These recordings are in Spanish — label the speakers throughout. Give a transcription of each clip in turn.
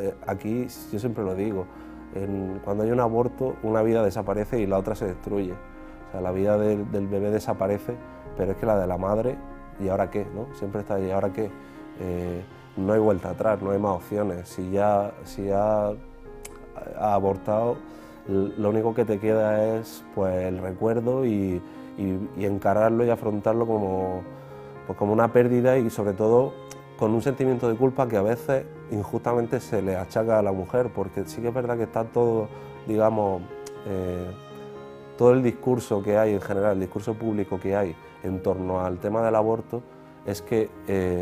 Speaker 1: aquí yo siempre lo digo, cuando hay un aborto, una vida desaparece y la otra se destruye. O sea, la vida del bebé desaparece, pero es que la de la madre, ¿y ahora qué? ¿No? Siempre está ahí, ¿y ahora qué? No hay vuelta atrás, no hay más opciones. Si ha abortado, lo único que te queda es pues, el recuerdo y encararlo y afrontarlo como, pues, como una pérdida y sobre todo con un sentimiento de culpa que a veces injustamente se le achaca a la mujer, porque sí que es verdad que está todo, digamos, todo el discurso que hay en general, el discurso público que hay en torno al tema del aborto, es que,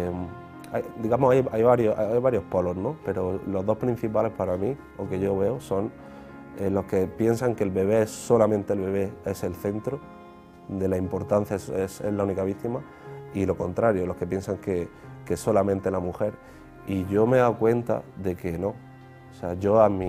Speaker 1: hay varios polos, ¿no? Pero los dos principales para mí, o que yo veo, son los que piensan que el bebé es solamente el bebé, es el centro de la importancia, es la única víctima, y lo contrario, los que piensan que solamente la mujer. Y yo me he dado cuenta de que no. O sea, yo a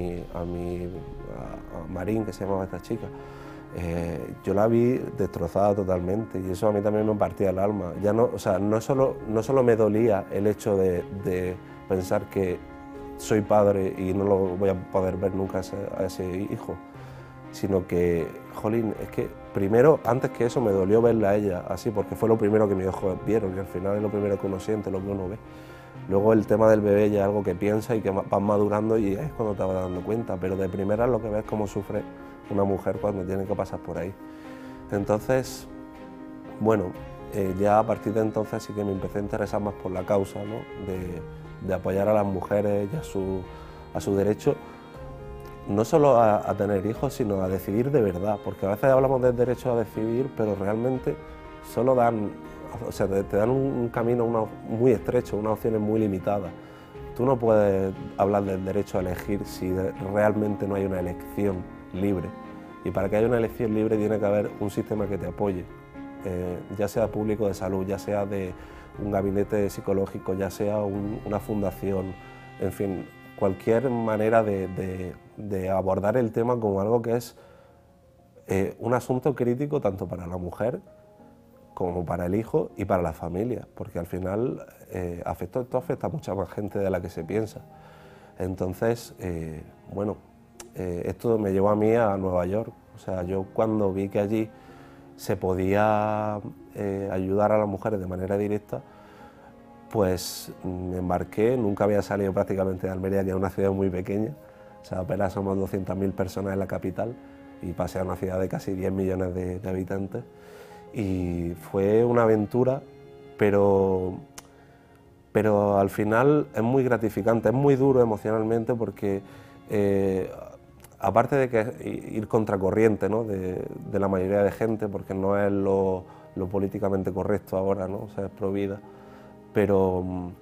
Speaker 1: Marín, que se llamaba esta chica, yo la vi destrozada totalmente y eso a mí también me partía el alma. Ya no, o sea, no solo me dolía el hecho de pensar que soy padre y no lo voy a poder ver nunca a ese hijo, sino que, jolín, es que primero, antes que eso, me dolió verla a ella así, porque fue lo primero que mis ojos vieron y al final es lo primero que uno siente, lo que uno ve. Luego el tema del bebé ya es algo que piensa y que vas madurando y es cuando te vas dando cuenta, pero de primera lo que ves es cómo sufre una mujer cuando tiene que pasar por ahí. Entonces, bueno, ya a partir de entonces sí que me empecé a interesar más por la causa, ¿no? de apoyar a las mujeres y a su derecho, no solo a tener hijos, sino a decidir de verdad, porque a veces hablamos del derecho a decidir, pero realmente solo te dan un camino muy estrecho, unas opciones muy limitadas. Tú no puedes hablar del derecho a elegir si realmente no hay una elección libre. Y para que haya una elección libre tiene que haber un sistema que te apoye, ya sea público de salud, ya sea de un gabinete psicológico, ya sea una fundación, en fin, cualquier manera de abordar el tema como algo que es un asunto crítico tanto para la mujer como para el hijo y para la familia, porque al final esto afecta a mucha más gente de la que se piensa. Entonces, esto me llevó a mí a Nueva York. O sea, yo cuando vi que allí se podía ayudar a las mujeres de manera directa, pues me embarqué. Nunca había salido prácticamente de Almería, que es una ciudad muy pequeña. O sea, apenas somos 200.000 personas en la capital y pasé a una ciudad de casi 10 millones de habitantes. Y fue una aventura, pero al final es muy gratificante, es muy duro emocionalmente porque aparte de que ir contracorriente, ¿no? de la mayoría de gente, porque no es lo políticamente correcto ahora, ¿no? O sea, es pro vida, pero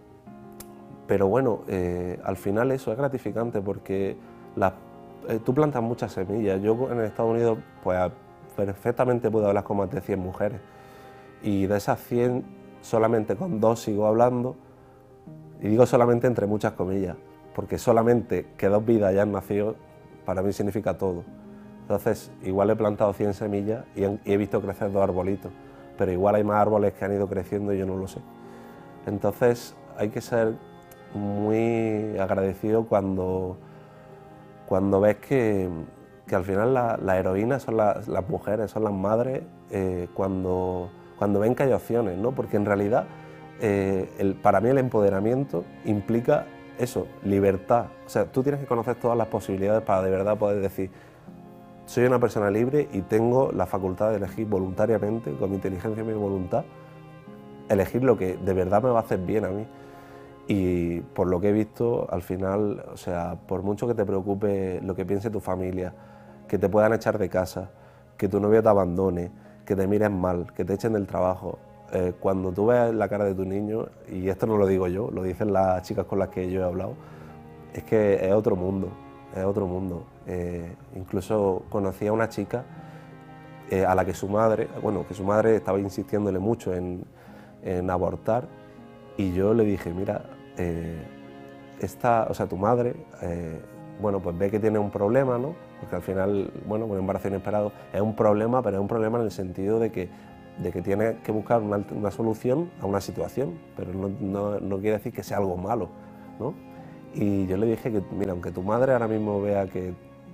Speaker 1: bueno, al final eso es gratificante porque tú plantas muchas semillas. Yo en Estados Unidos pues perfectamente puedo hablar con más de 100 mujeres y de esas 100 solamente con 2 sigo hablando, y digo solamente entre muchas comillas, porque solamente que 2 vidas hayan nacido para mí significa todo. Entonces igual he plantado 100 semillas y he visto crecer 2 arbolitos, pero igual hay más árboles que han ido creciendo y yo no lo sé. Entonces hay que ser muy agradecido cuando ves que al final las heroínas son las mujeres, son las madres, cuando ven que hay opciones, ¿no? Porque en realidad para mí el empoderamiento implica eso, libertad. O sea, tú tienes que conocer todas las posibilidades para de verdad poder decir: soy una persona libre y tengo la facultad de elegir voluntariamente, con mi inteligencia y mi voluntad, elegir lo que de verdad me va a hacer bien a mí. Y por lo que he visto, al final, o sea, por mucho que te preocupe lo que piense tu familia, que te puedan echar de casa, que tu novio te abandone, que te miren mal, que te echen del trabajo, cuando tú ves la cara de tu niño, y esto no lo digo yo, lo dicen las chicas con las que yo he hablado, es que es otro mundo, es otro mundo. Incluso conocí a una chica a la que su madre estaba insistiéndole mucho en abortar, y yo le dije: mira, tu madre, pues ve que tiene un problema, ¿no? Porque al final, un embarazo inesperado es un problema, pero es un problema en el sentido de que tiene que buscar una solución a una situación, pero no quiere decir que sea algo malo, ¿no? Y yo le dije que, mira, aunque tu madre ahora mismo vea que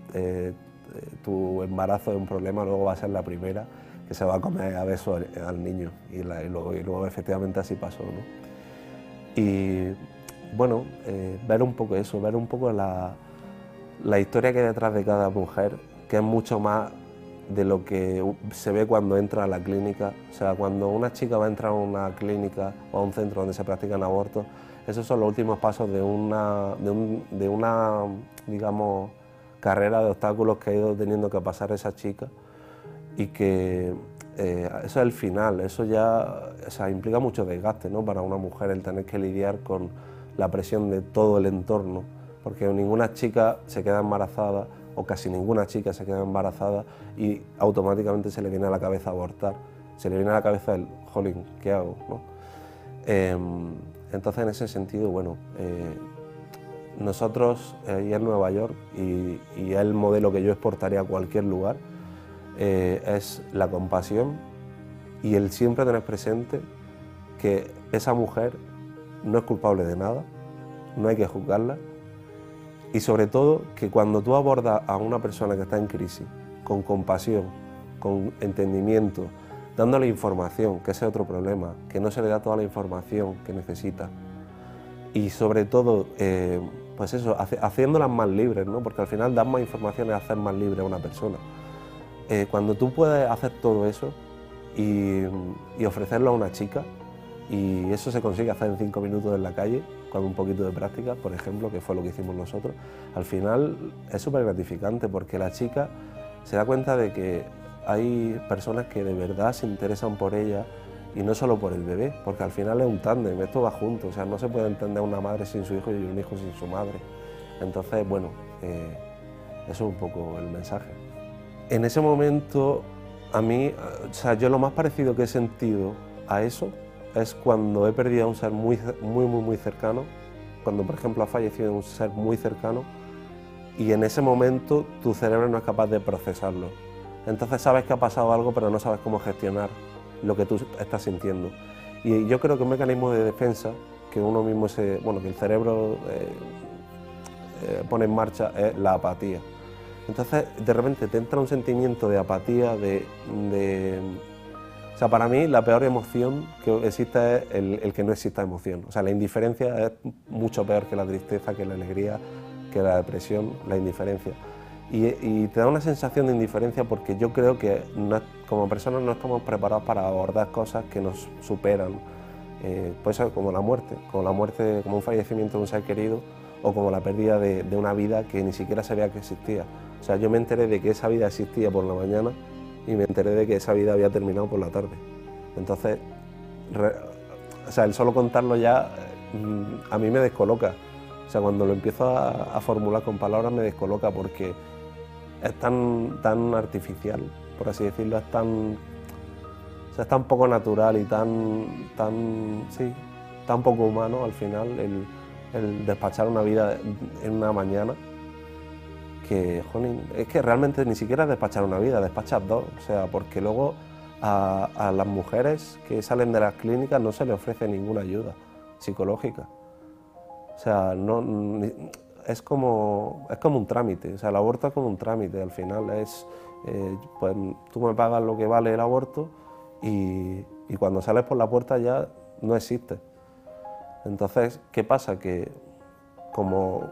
Speaker 1: tu embarazo es un problema, luego va a ser la primera que se va a comer a besos al niño. Y luego efectivamente así pasó, ¿no? Y bueno, ver un poco eso, ver un poco la historia que hay detrás de cada mujer, que es mucho más de lo que se ve cuando entra a la clínica. O sea, cuando una chica va a entrar a una clínica o a un centro donde se practican abortos, esos son los últimos pasos de una digamos, carrera de obstáculos que ha ido teniendo que pasar esa chica, y que eso es el final. Eso ya, o sea, implica mucho desgaste, ¿no?, para una mujer, el tener que lidiar con la presión de todo el entorno, porque ninguna chica se queda embarazada, o casi ninguna chica se queda embarazada y automáticamente se le viene a la cabeza abortar. Se le viene a la cabeza el, jolín, ¿qué hago?, ¿no? Entonces, en ese sentido, bueno, nosotros, y en Nueva York, y es el modelo que yo exportaría a cualquier lugar, es la compasión y el siempre tener presente que esa mujer no es culpable de nada, no hay que juzgarla, y sobre todo que cuando tú abordas a una persona que está en crisis con compasión, con entendimiento, dándole información, que ese es otro problema, que no se le da toda la información que necesita, y sobre todo, pues eso, haciéndolas más libres, ¿no?, porque al final dar más información es hacer más libre a una persona. Cuando tú puedes hacer todo eso y ofrecerlo a una chica, y eso se consigue hacer en 5 minutos en la calle, con un poquito de práctica, por ejemplo, que fue lo que hicimos nosotros, al final es súper gratificante, porque la chica se da cuenta de que hay personas que de verdad se interesan por ella, y no solo por el bebé, porque al final es un tándem, esto va junto, o sea, no se puede entender una madre sin su hijo y un hijo sin su madre. Entonces, bueno, eso es un poco el mensaje. En ese momento, a mí, o sea, yo lo más parecido que he sentido a eso es cuando he perdido a un ser muy cercano, cuando por ejemplo ha fallecido un ser muy cercano, y en ese momento tu cerebro no es capaz de procesarlo. Entonces sabes que ha pasado algo, pero no sabes cómo gestionar lo que tú estás sintiendo. Y yo creo que un mecanismo de defensa que uno mismo que el cerebro pone en marcha es la apatía. Entonces de repente te entra un sentimiento de apatía, o sea, para mí la peor emoción que existe es el que no exista emoción. O sea, la indiferencia es mucho peor que la tristeza, que la alegría, que la depresión, la indiferencia. Y te da una sensación de indiferencia, porque yo creo que como personas no estamos preparados para abordar cosas que nos superan. Puede ser como la muerte, como un fallecimiento de un ser querido, o como la pérdida de una vida que ni siquiera sabía que existía. O sea, yo me enteré de que esa vida existía por la mañana, y me enteré de que esa vida había terminado por la tarde. Entonces, o sea, el solo contarlo ya a mí me descoloca. O sea, cuando lo empiezo a formular con palabras me descoloca, porque es tan artificial, por así decirlo, es tan poco natural y tan poco humano al final el despachar una vida en una mañana, que, jolín, es que realmente ni siquiera despachar una vida, despachas dos. O sea, porque luego a las mujeres que salen de las clínicas no se les ofrece ninguna ayuda psicológica. O sea, es como un trámite. O sea, el aborto es como un trámite. Al final pues tú me pagas lo que vale el aborto, y cuando sales por la puerta ya no existe. Entonces, ¿qué pasa? Que como